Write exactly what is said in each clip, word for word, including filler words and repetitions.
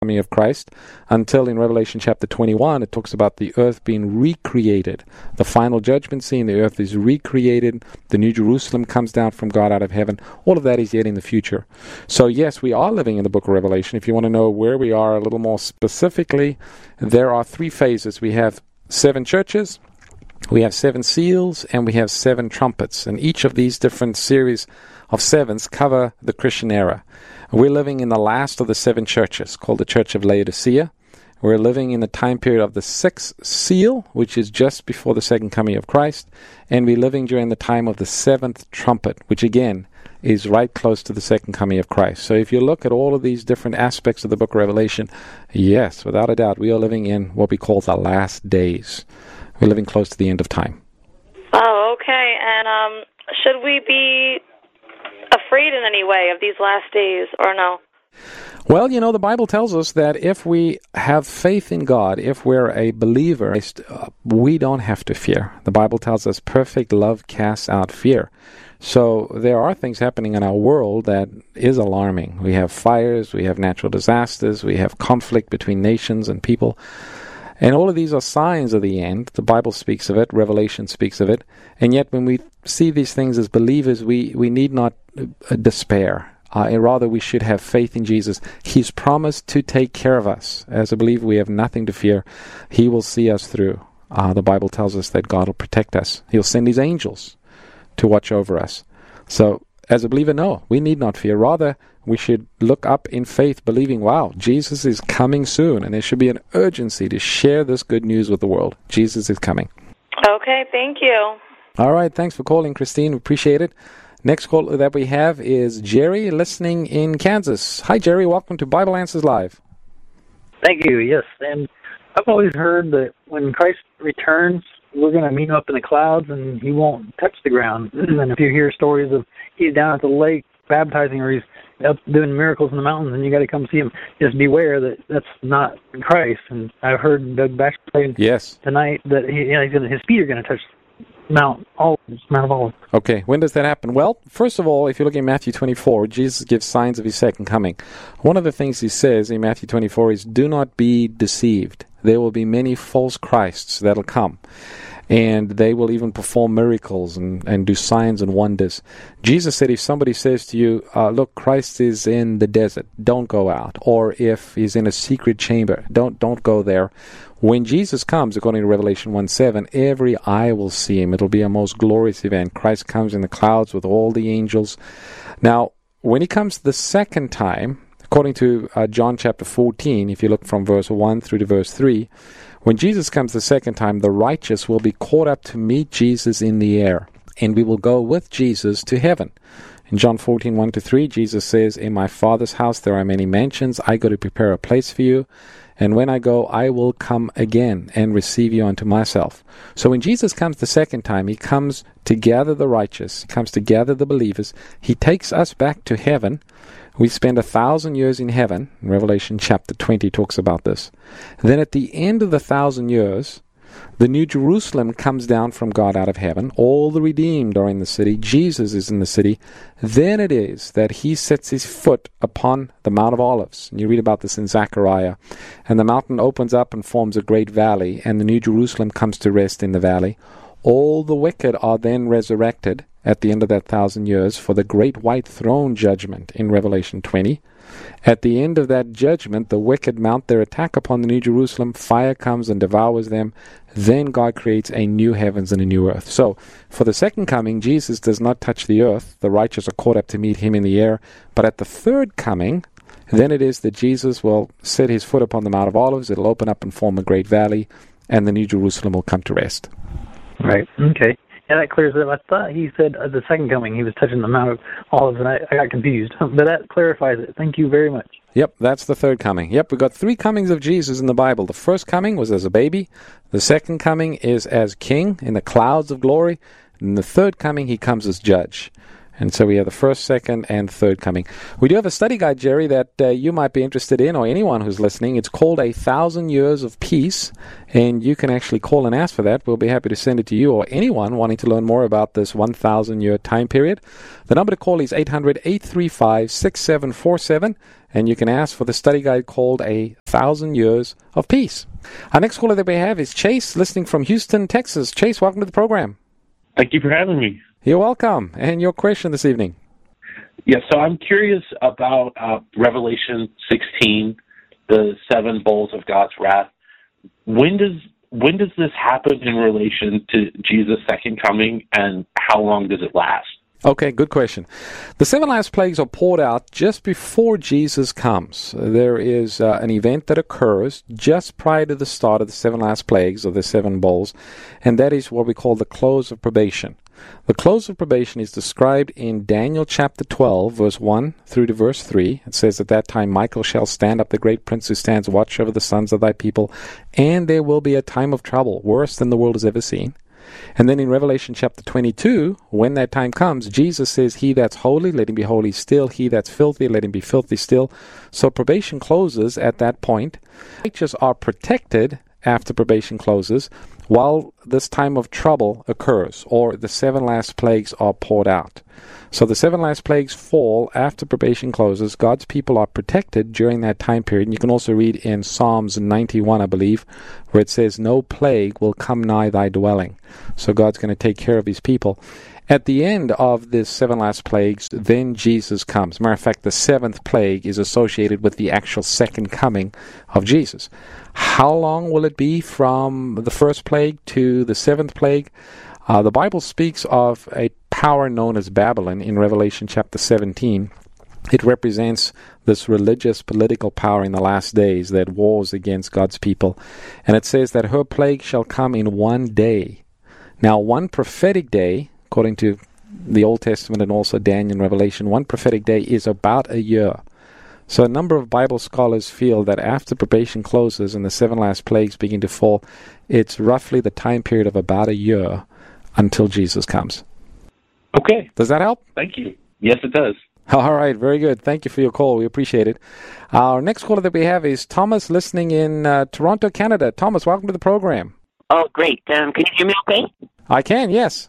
coming of Christ, until in Revelation chapter twenty-one, it talks about the earth being recreated. The final judgment scene, the earth is recreated, the New Jerusalem comes down from God out of heaven. All of that is yet in the future. So yes, we are living in the book of Revelation. If you want to know where we are a little more specifically, there are three phases. We have seven churches, we have seven seals, and we have seven trumpets. And each of these different series of sevens cover the Christian era. We're living in the last of the seven churches, called the Church of Laodicea. We're living in the time period of the sixth seal, which is just before the second coming of Christ. And we're living during the time of the seventh trumpet, which again is right close to the second coming of Christ. So if you look at all of these different aspects of the book of Revelation, yes, without a doubt, we are living in what we call the last days. We're living close to the end of time. Oh, okay. And um, should we be afraid in any way of these last days, or no? Well, you know, the Bible tells us that if we have faith in God, if we're a believer, we don't have to fear. The Bible tells us perfect love casts out fear. So there are things happening in our world that is alarming. We have fires, we have natural disasters, we have conflict between nations and people. And all of these are signs of the end. The Bible speaks of it. Revelation speaks of it. And yet when we see these things as believers, we, we need not uh, despair. Uh, and rather, we should have faith in Jesus. He's promised to take care of us. As a believer, we have nothing to fear. He will see us through. Uh, the Bible tells us that God will protect us. He'll send His angels to watch over us. So, as a believer, no, we need not fear. Rather, we should look up in faith, believing, wow, Jesus is coming soon, and there should be an urgency to share this good news with the world. Jesus is coming. Okay, thank you. All right, thanks for calling, Christine. We appreciate it. Next call that we have is Jerry, listening in Kansas. Hi, Jerry. Welcome to Bible Answers Live. Thank you, yes. And I've always heard that when Christ returns, we're going to meet him up in the clouds, and he won't touch the ground. And if you hear stories of he's down at the lake baptizing, or he's up doing miracles in the mountains, and you got to come see him, just beware that that's not Christ. And I've heard Doug Baxter say yes. tonight that he, you know, he's gonna, his feet are going to touch Mount Olives, Mount of Olives. Okay, when does that happen? Well, first of all, if you look at Matthew twenty-four, Jesus gives signs of his second coming. One of the things he says in Matthew twenty-four is, do not be deceived. There will be many false Christs that'll come, and they will even perform miracles and, and do signs and wonders. Jesus said if somebody says to you, uh, look, Christ is in the desert, don't go out. Or if he's in a secret chamber, don't don't go there. When Jesus comes, according to Revelation one seven, every eye will see him. It'll be a most glorious event. Christ comes in the clouds with all the angels. Now, when he comes the second time, according to uh, John chapter fourteen, if you look from verse one through to verse three, when Jesus comes the second time, the righteous will be caught up to meet Jesus in the air, and we will go with Jesus to heaven. In John fourteen, one to three, Jesus says, in my Father's house there are many mansions. I go to prepare a place for you. And when I go, I will come again and receive you unto myself. So when Jesus comes the second time, he comes to gather the righteous. He comes to gather the believers. He takes us back to heaven. We spend a thousand years in heaven. Revelation chapter twenty talks about this. Then at the end of the thousand years, the New Jerusalem comes down from God out of heaven. All the redeemed are in the city. Jesus is in the city. Then it is that he sets his foot upon the Mount of Olives. And you read about this in Zechariah. And the mountain opens up and forms a great valley, and the New Jerusalem comes to rest in the valley. All the wicked are then resurrected at the end of that thousand years for the great white throne judgment in Revelation twenty. At the end of that judgment, the wicked mount their attack upon the New Jerusalem. Fire comes and devours them. Then God creates a new heavens and a new earth. So, for the second coming, Jesus does not touch the earth. The righteous are caught up to meet him in the air. But at the third coming, then it is that Jesus will set his foot upon the Mount of Olives. It'll open up and form a great valley, and the New Jerusalem will come to rest. Right. Okay. Yeah, that clears it up. I thought he said uh, the second coming, he was touching the Mount of Olives, and I, I got confused. But that clarifies it. Thank you very much. Yep, that's the third coming. Yep, we've got three comings of Jesus in the Bible. The first coming was as a baby. The second coming is as king in the clouds of glory. And the third coming, he comes as judge. And so we have the first, second, and third coming. We do have a study guide, Jerry, that uh, you might be interested in, or anyone who's listening. It's called A Thousand Years of Peace, and you can actually call and ask for that. We'll be happy to send it to you or anyone wanting to learn more about this one thousand year time period. The number to call is eight hundred, eight three five, six seven four seven, and you can ask for the study guide called A Thousand Years of Peace. Our next caller that we have is Chase, listening from Houston, Texas. Chase, welcome to the program. Thank you for having me. You're welcome. And your question this evening? Yes, so I'm curious about uh, Revelation sixteen, the seven bowls of God's wrath. When does when does this happen in relation to Jesus' second coming, and how long does it last? Okay, good question. The seven last plagues are poured out just before Jesus comes. There is uh, an event that occurs just prior to the start of the seven last plagues, or the seven bowls, and that is what we call the close of probation. The close of probation is described in Daniel chapter twelve, verse one through to verse three. It says, "At that time Michael shall stand up, the great prince who stands watch over the sons of thy people, and there will be a time of trouble, worse than the world has ever seen." And then in Revelation chapter twenty-two, when that time comes, Jesus says, "He that's holy, let him be holy still. He that's filthy, let him be filthy still." So probation closes at that point. Righteous are protected after probation closes, while this time of trouble occurs, or the seven last plagues are poured out. So the seven last plagues fall after probation closes. God's people are protected during that time period. And you can also read in Psalms ninety-one, I believe, where it says, "No plague will come nigh thy dwelling." So God's going to take care of his people. At the end of this seven last plagues, then Jesus comes. Matter of fact, the seventh plague is associated with the actual second coming of Jesus. How long will it be from the first plague to the seventh plague? Uh, the Bible speaks of a power known as Babylon in Revelation chapter seventeen. It represents this religious, political power in the last days that wars against God's people. And it says that her plague shall come in one day. Now, one prophetic day, according to the Old Testament and also Daniel and Revelation, one prophetic day is about a year. So a number of Bible scholars feel that after probation closes and the seven last plagues begin to fall, it's roughly the time period of about a year until Jesus comes. Okay. Does that help? Thank you. Yes, it does. All right, very good. Thank you for your call. We appreciate it. Our next caller that we have is Thomas, listening in uh, Toronto, Canada. Thomas, welcome to the program. Oh, great. Um, can you hear me okay? I can, yes.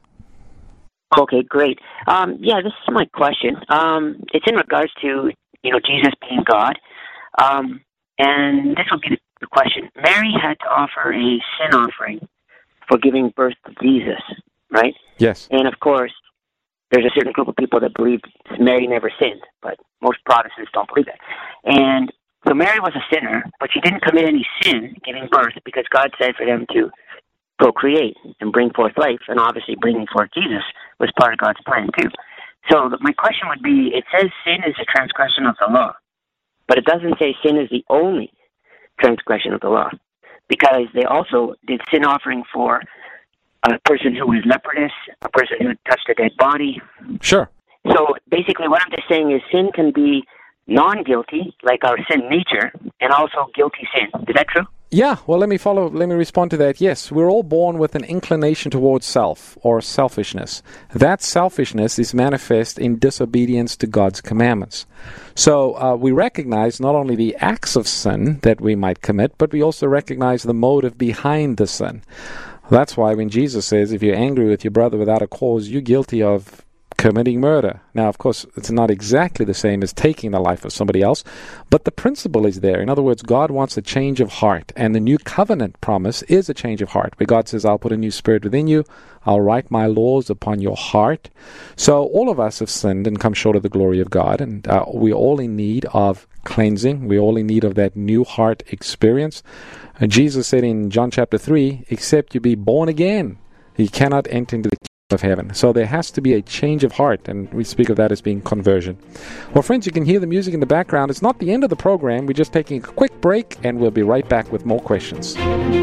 Okay, great. Um, yeah, this is my question. Um, it's in regards to, you know, Jesus being God. Um, and this will be the, the question. Mary had to offer a sin offering for giving birth to Jesus, right? Yes. And, of course, there's a certain group of people that believe Mary never sinned, but most Protestants don't believe that. And so Mary was a sinner, but she didn't commit any sin giving birth because God said for them to procreate and bring forth life, and obviously bringing forth Jesus was part of God's plan too. So my question would be, it says sin is a transgression of the law, but it doesn't say sin is the only transgression of the law, because they also did sin offering for a person who was leprous, a person who touched a dead body. Sure. So basically what I'm just saying is sin can be non-guilty, like our sin nature, and also guilty sin. Is that true? Yeah, well, let me follow, let me respond to that. Yes, we're all born with an inclination towards self, or selfishness. That selfishness is manifest in disobedience to God's commandments. So uh, we recognize not only the acts of sin that we might commit, but we also recognize the motive behind the sin. That's why when Jesus says, if you're angry with your brother without a cause, you're guilty of committing murder. Now, of course, it's not exactly the same as taking the life of somebody else, but the principle is there. In other words, God wants a change of heart, and the new covenant promise is a change of heart, where God says, I'll put a new spirit within you, I'll write my laws upon your heart. So all of us have sinned and come short of the glory of God, and uh, we're all in need of cleansing. We're all in need of that new heart experience. And Jesus said in John chapter three, except you be born again, you cannot enter into the kingdom of heaven. So there has to be a change of heart, and we speak of that as being conversion. Well, friends, you can hear the music in the background. It's not the end of the program. We're just taking a quick break, and we'll be right back with more questions.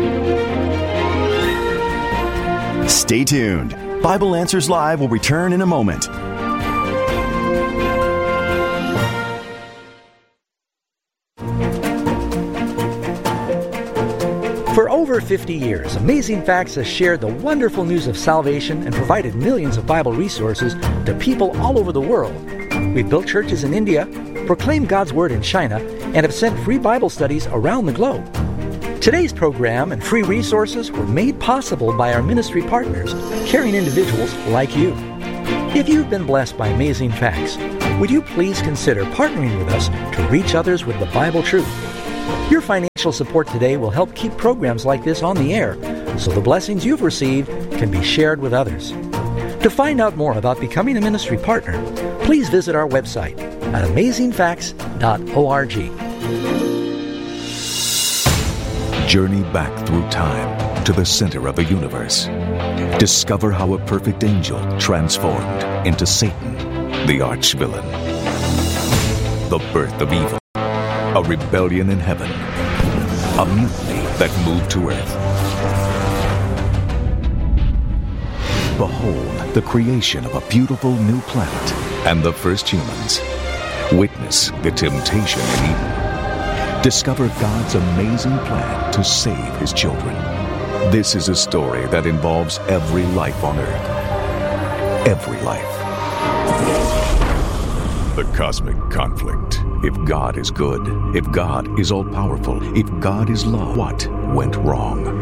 Stay tuned. Bible Answers Live will return in a moment. For over over fifty years, Amazing Facts has shared the wonderful news of salvation and provided millions of Bible resources to people all over the world. We've built churches in India, proclaimed God's Word in China, and have sent free Bible studies around the globe. Today's program and free resources were made possible by our ministry partners, caring individuals like you. If you've been blessed by Amazing Facts, would you please consider partnering with us to reach others with the Bible truth? Your financial support today will help keep programs like this on the air, so the blessings you've received can be shared with others. To find out more about becoming a ministry partner, please visit our website at amazing facts dot org. Journey back through time to the center of the universe. Discover how a perfect angel transformed into Satan, the arch-villain. The birth of evil. A rebellion in heaven. A mutiny that moved to earth. Behold the creation of a beautiful new planet and the first humans. Witness the temptation in Eden. Discover God's amazing plan to save His children. This is a story that involves every life on earth. Every life. The cosmic conflict. If God is good, if God is all-powerful, if God is love, what went wrong?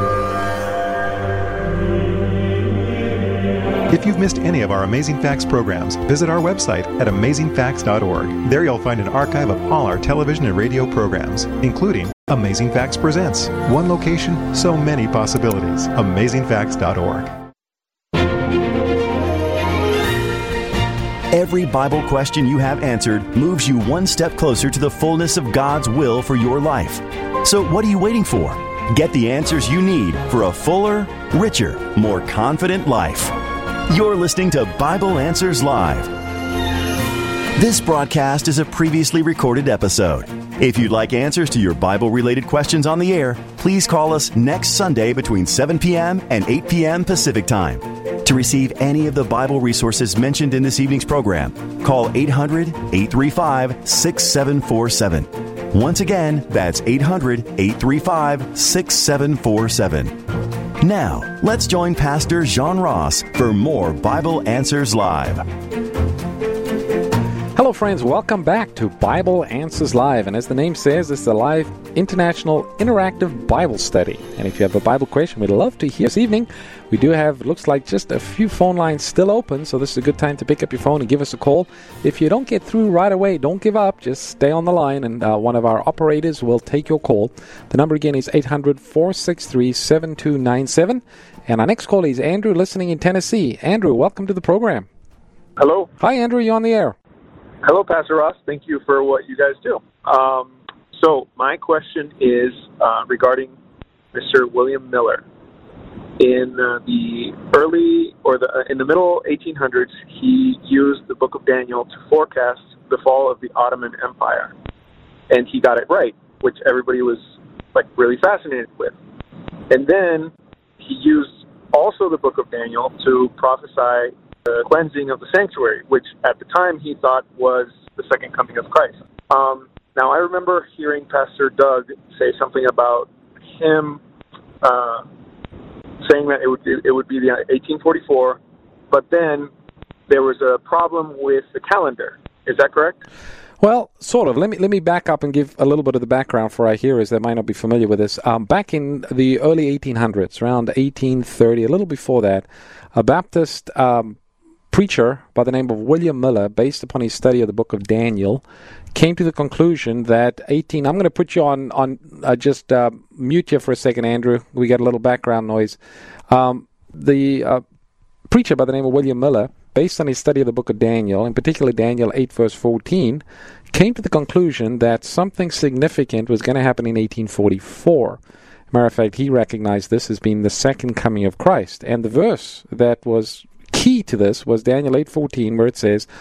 If you've missed any of our Amazing Facts programs, visit our website at amazing facts dot org. There you'll find an archive of all our television and radio programs, including Amazing Facts Presents. One location, so many possibilities. amazing facts dot org. Every Bible question you have answered moves you one step closer to the fullness of God's will for your life. So what are you waiting for? Get the answers you need for a fuller, richer, more confident life. You're listening to Bible Answers Live. This broadcast is a previously recorded episode. If you'd like answers to your Bible-related questions on the air, please call us next Sunday between seven p.m. and eight p.m. Pacific Time. To receive any of the Bible resources mentioned in this evening's program, call eight hundred, eight three five, six seven four seven. Once again, that's eight hundred, eight three five, six seven four seven. Now, let's join Pastor Jean Ross for more Bible Answers Live. Hello, friends. Welcome back to Bible Answers Live. And as the name says, it's a live international interactive Bible study. And if you have a Bible question, we'd love to hear. This evening, we do have, looks like just a few phone lines still open. So this is a good time to pick up your phone and give us a call. If you don't get through right away, don't give up. Just stay on the line and uh, one of our operators will take your call. The number again is eight hundred, four six three, seven two nine seven. And our next call is Andrew, listening in Tennessee. Andrew, welcome to the program. Hello. Hi, Andrew. You're on the air. Hello, Pastor Ross. Thank you for what you guys do. Um, so my question is uh, regarding Mister William Miller. In uh, the early or the uh, in the middle eighteen hundreds, he used the Book of Daniel to forecast the fall of the Ottoman Empire, and he got it right, which everybody was like really fascinated with. And then he used also the Book of Daniel to prophesy the cleansing of the sanctuary, which at the time he thought was the second coming of Christ. Um, now, I remember hearing Pastor Doug say something about him uh, saying that it would be, it would be the eighteen forty-four, but then there was a problem with the calendar. Is that correct? Well, sort of. Let me let me back up and give a little bit of the background for our hearers that might not be familiar with this. Um, back in the early eighteen hundreds, around eighteen thirty, a little before that, a Baptist um, preacher by the name of William Miller, based upon his study of the book of Daniel, came to the conclusion that eighteen... I'm going to put you on, on uh, just uh, mute you for a second, Andrew. We got a little background noise. Um, the uh, preacher by the name of William Miller, based on his study of the book of Daniel, in particular Daniel eight, verse fourteen, came to the conclusion that something significant was going to happen in eighteen forty-four. Matter of fact, he recognized this as being the second coming of Christ. And the verse that was key to this was Daniel eight fourteen, where it says,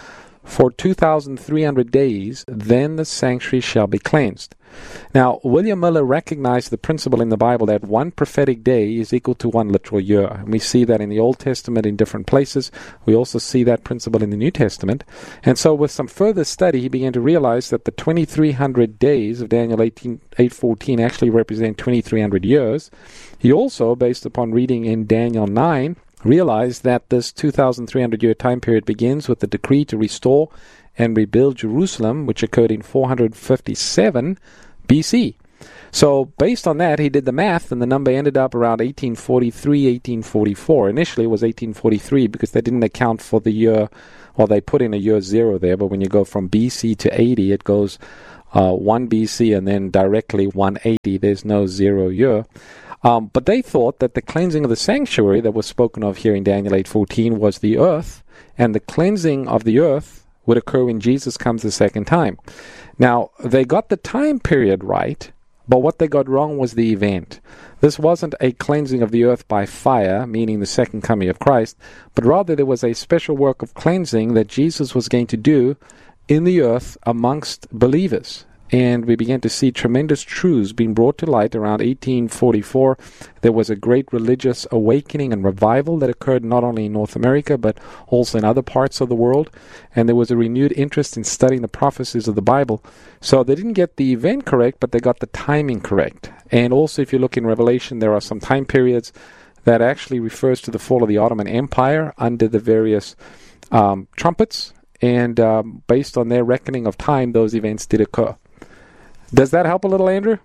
for two thousand three hundred days, then the sanctuary shall be cleansed. Now, William Miller recognized the principle in the Bible that one prophetic day is equal to one literal year. And we see that in the Old Testament in different places. We also see that principle in the New Testament. And so with some further study, he began to realize that the twenty-three hundred days of Daniel eight fourteen actually represent twenty-three hundred years. He also, based upon reading in Daniel nine, realized that this two thousand three hundred year time period begins with the decree to restore and rebuild Jerusalem, which occurred in four hundred fifty-seven B C. So based on that, he did the math, and the number ended up around eighteen forty-three, eighteen forty-four. Initially, it was eighteen forty-three because they didn't account for the year, well, they put in a year zero there, but when you go from B C to eighty, it goes uh, one B C and then directly one eighty. There's no zero year. Um, but they thought that the cleansing of the sanctuary that was spoken of here in Daniel eight fourteen was the earth, and the cleansing of the earth would occur when Jesus comes the second time. Now, they got the time period right, but what they got wrong was the event. This wasn't a cleansing of the earth by fire, meaning the second coming of Christ, but rather there was a special work of cleansing that Jesus was going to do in the earth amongst believers. And we began to see tremendous truths being brought to light around eighteen forty-four. There was a great religious awakening and revival that occurred not only in North America, but also in other parts of the world. And there was a renewed interest in studying the prophecies of the Bible. So they didn't get the event correct, but they got the timing correct. And also, if you look in Revelation, there are some time periods that actually refers to the fall of the Ottoman Empire under the various um, trumpets. And um, based on their reckoning of time, those events did occur. Does that help a little, Andrew?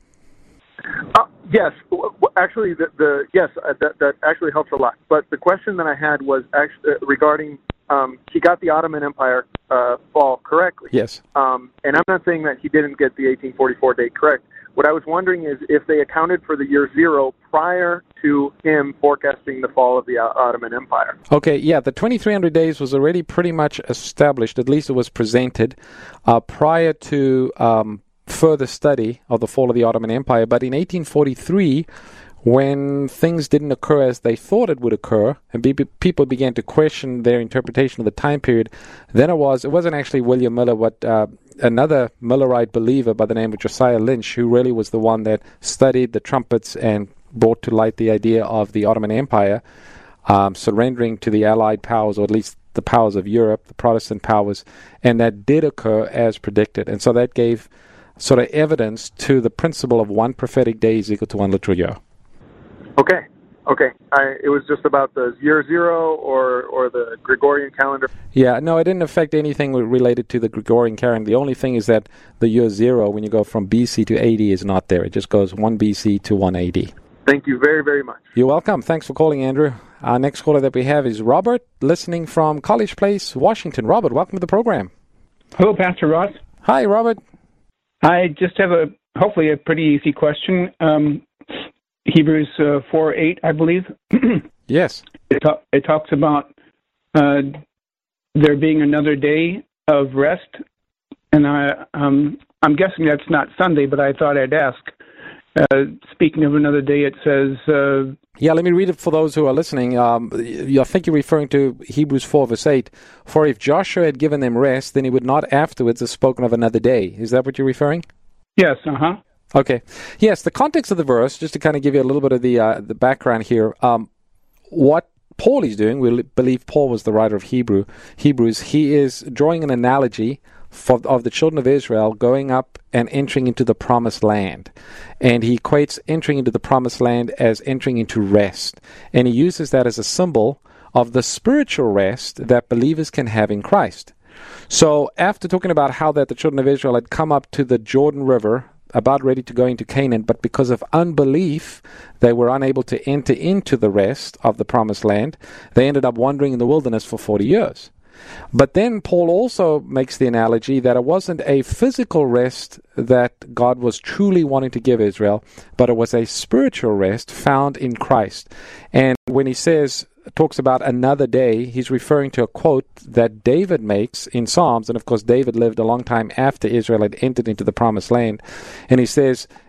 Uh, yes, actually, the, the yes, uh, that that actually helps a lot. But the question that I had was actually uh, regarding um, he got the Ottoman Empire uh, fall correctly. Yes. Um, and I'm not saying that he didn't get the eighteen forty-four date correct. What I was wondering is if they accounted for the year zero prior to him forecasting the fall of the Ottoman Empire. Okay, yeah, the twenty-three hundred days was already pretty much established, at least it was presented, uh, prior to Um, further study of the fall of the Ottoman Empire. But in eighteen forty-three, when things didn't occur as they thought it would occur, and be- people began to question their interpretation of the time period, then it was, it wasn't actually William Miller, but uh, another Millerite believer by the name of Josiah Lynch, who really was the one that studied the trumpets and brought to light the idea of the Ottoman Empire um, surrendering to the Allied powers, or at least the powers of Europe, the Protestant powers, and that did occur as predicted. And so that gave sort of evidence to the principle of one prophetic day is equal to one literal year. Okay, okay. I, it was just about the year zero or, or the Gregorian calendar. Yeah, no, it didn't affect anything related to the Gregorian calendar. The only thing is that the year zero, when you go from B C to eighty, is not there. It just goes one B C to one A D. Thank you very, very much. You're welcome. Thanks for calling, Andrew. Our next caller that we have is Robert, listening from College Place, Washington. Robert, welcome to the program. Hello, Pastor Ross. Hi, Robert. I just have a, hopefully a pretty easy question. Um, Hebrews uh, four eight, I believe. Yes. It, ta- it talks about uh, there being another day of rest. And I, um, I'm guessing that's not Sunday, but I thought I'd ask. Uh, speaking of another day, it says... Uh, yeah, let me read it for those who are listening. Um, I think you're referring to Hebrews four, verse eight. For if Joshua had given them rest, then he would not afterwards have spoken of another day. Is that what you're referring? Yes, uh-huh. Okay. Yes, the context of the verse, just to kind of give you a little bit of the uh, the background here, um, what Paul is doing, we believe Paul was the writer of Hebrew, Hebrews, he is drawing an analogy For, of the children of Israel going up and entering into the promised land. And he equates entering into the promised land as entering into rest. And he uses that as a symbol of the spiritual rest that believers can have in Christ. So after talking about how that the children of Israel had come up to the Jordan River, about ready to go into Canaan, but because of unbelief, they were unable to enter into the rest of the promised land. They ended up wandering in the wilderness for forty years. But then Paul also makes the analogy that it wasn't a physical rest that God was truly wanting to give Israel, but it was a spiritual rest found in Christ. And when he says, talks about another day, he's referring to a quote that David makes in Psalms. And of course, David lived a long time after Israel had entered into the promised land. And he says,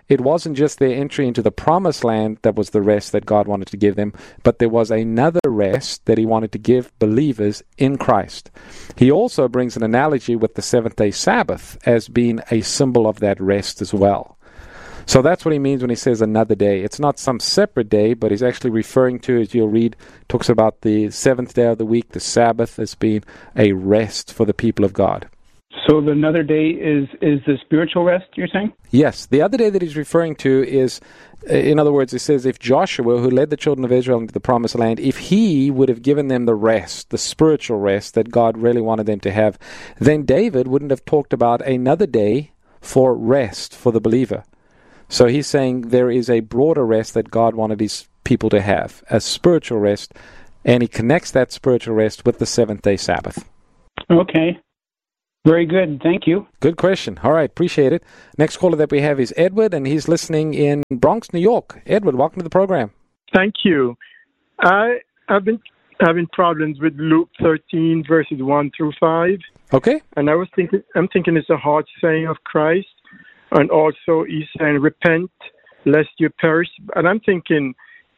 it wasn't just their entry into the promised land that was the rest that God wanted to give them, but there was another rest that he wanted to give believers in Christ. He also brings an analogy with the seventh-day Sabbath as being a symbol of that rest as well. So that's what he means when he says another day. It's not some separate day, but he's actually referring to, as you'll read, talks about the seventh day of the week, the Sabbath, as being a rest for the people of God. So the another day is, is the spiritual rest, you're saying? Yes. The other day that he's referring to is, in other words, it says if Joshua, who led the children of Israel into the promised land, if he would have given them the rest, the spiritual rest that God really wanted them to have, then David wouldn't have talked about another day for rest for the believer. So he's saying there is a broader rest that God wanted his people to have, a spiritual rest, and he connects that spiritual rest with the seventh-day Sabbath. Okay. Very good. Thank you. Good question. All right. Appreciate it. Next caller that we have is Edward, and he's listening in Bronx, New York. Edward, welcome to the program. Thank you. I have been having problems with Luke thirteen, verses one through five. Okay. And I was thinking, I'm thinking it's a hard saying of Christ. And also he's saying, repent, lest you perish. And I'm thinking,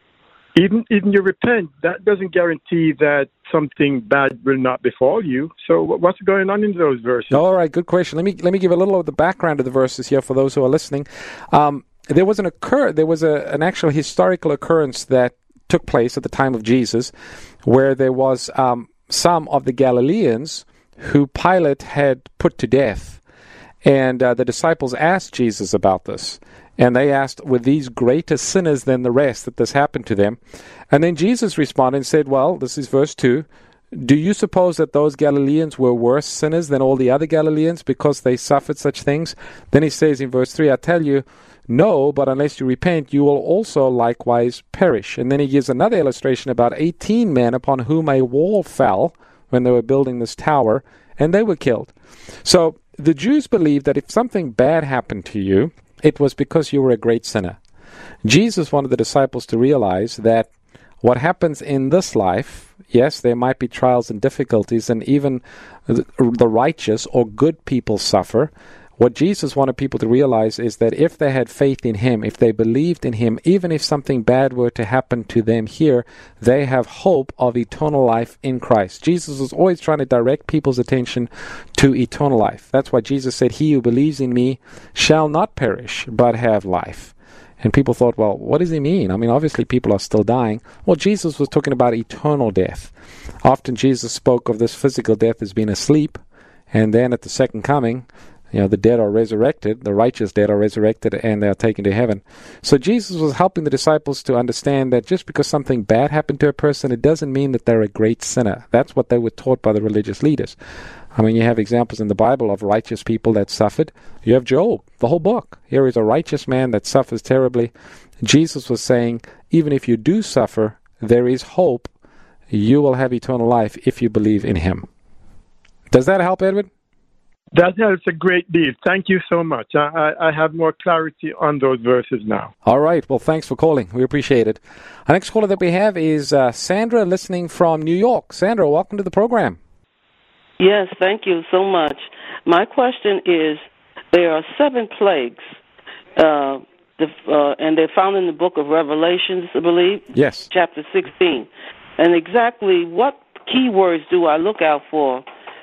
even even you repent, that doesn't guarantee that something bad will not befall you. So what's going on in those verses? All right, good question. Let me let me give a little of the background of the verses here for those who are listening. Um, there was an occur there was a, an actual historical occurrence that took place at the time of Jesus, where there was um, some of the Galileans who Pilate had put to death. And uh, the disciples asked Jesus about this. And they asked, were these greater sinners than the rest that this happened to them? And then Jesus responded and said, well, this is verse two. Do you suppose that those Galileans were worse sinners than all the other Galileans because they suffered such things? Then he says in verse three, I tell you, no, but unless you repent, you will also likewise perish. And then he gives another illustration about eighteen men upon whom a wall fell when they were building this tower, and they were killed. So the Jews believed that if something bad happened to you, it was because you were a great sinner. Jesus wanted the disciples to realize that what happens in this life, yes, there might be trials and difficulties, and even the righteous or good people suffer. What Jesus wanted people to realize is that if they had faith in him, if they believed in him, even if something bad were to happen to them here, they have hope of eternal life in Christ. Jesus was always trying to direct people's attention to eternal life. That's why Jesus said, he who believes in me shall not perish, but have life. And people thought, well, what does he mean? I mean, obviously people are still dying. Well, Jesus was talking about eternal death. Often Jesus spoke of this physical death as being asleep, and then at the second coming, you know, the dead are resurrected, the righteous dead are resurrected, and they are taken to heaven. So Jesus was helping the disciples to understand that just because something bad happened to a person, it doesn't mean that they're a great sinner. That's what they were taught by the religious leaders. I mean, you have examples in the Bible of righteous people that suffered. You have Job, the whole book. Here is a righteous man that suffers terribly. Jesus was saying, even if you do suffer, there is hope. You will have eternal life if you believe in him. Does that help, Edward? That helps a great deal. Thank you so much. I, I, I have more clarity on those verses now. All right. Well, thanks for calling. We appreciate it. Our next caller that we have is uh, Sandra, listening from New York. Sandra, welcome to the program. Yes, thank you so much. My question is, there are seven plagues, uh, the, uh, and they're found in the book of Revelations, I believe. Yes. Chapter sixteen. And exactly what keywords do I look out for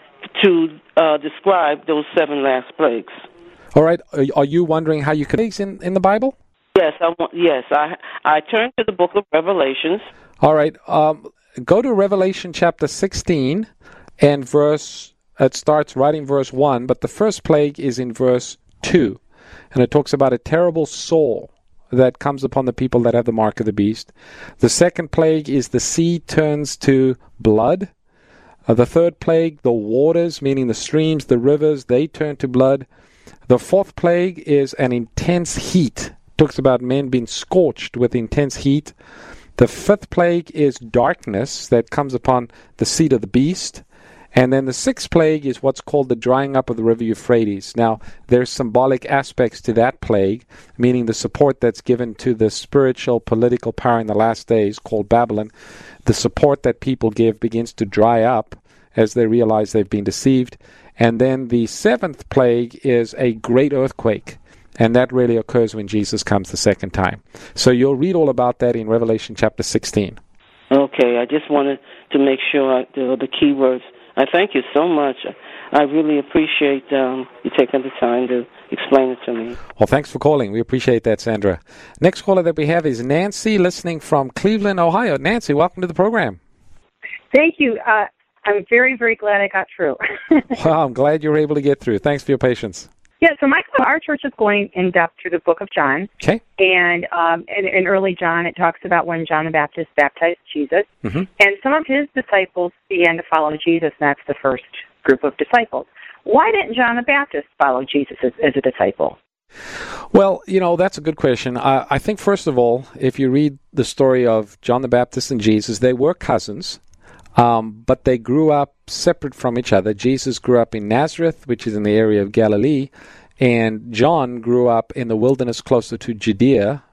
to uh, describe those seven last plagues? All right. Are, are you wondering how you can plagues in, in the Bible? Yes, I want, yes. I I turn to the book of Revelations. All right. Um, go to Revelation chapter sixteen and verse. It starts right in verse one, but the first plague is in verse two, and it talks about a terrible sore that comes upon the people that have the mark of the beast. The second plague is the sea turns to blood. Uh, the third plague, the waters, meaning the streams, the rivers, they turn to blood. The fourth plague is an intense heat. It talks about men being scorched with intense heat. The fifth plague is darkness that comes upon the seat of the beast. And then the sixth plague is what's called the drying up of the river Euphrates. Now, there's symbolic aspects to that plague, meaning the support that's given to the spiritual, political power in the last days called Babylon. The support that people give begins to dry up as they realize they've been deceived. And then the seventh plague is a great earthquake. And that really occurs when Jesus comes the second time. So you'll read all about that in Revelation chapter sixteen. Okay, I just wanted to make sure I, the, the key words. I thank you so much. I really appreciate um, you taking the time to explain it to me. Well, thanks for calling. We appreciate that, Sandra. Next caller that we have is Nancy, listening from Cleveland, Ohio. Nancy, welcome to the program. Thank you. Uh, I'm very, very glad I got through. Well, I'm glad you were able to get through. Thanks for your patience. Yeah, so my our church is going in depth through the book of John. Okay. And um, in, in early John, it talks about when John the Baptist baptized Jesus. Mm-hmm. And some of his disciples began to follow Jesus, and that's the first group of disciples. Why didn't John the Baptist follow Jesus as, as a disciple? Well, you know, that's a good question. I, I think, first of all, if you read the story of John the Baptist and Jesus, they were cousins. Um, but they grew up separate from each other. Jesus grew up in Nazareth, which is in the area of Galilee, and John grew up in the wilderness closer to Judea,